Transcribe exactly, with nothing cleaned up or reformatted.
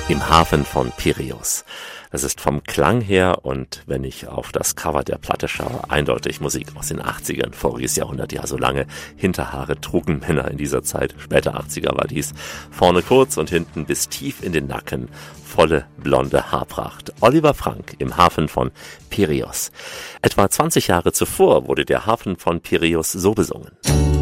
Im Hafen von Piräus. Das ist vom Klang her und wenn ich auf das Cover der Platte schaue, eindeutig Musik aus den achtzigern, voriges Jahrhundert, ja so lange Hinterhaare trugen Männer in dieser Zeit, später achtziger war dies, vorne kurz und hinten bis tief in den Nacken, volle blonde Haarpracht. Oliver Frank im Hafen von Piräus. Etwa zwanzig Jahre zuvor wurde der Hafen von Piräus so besungen.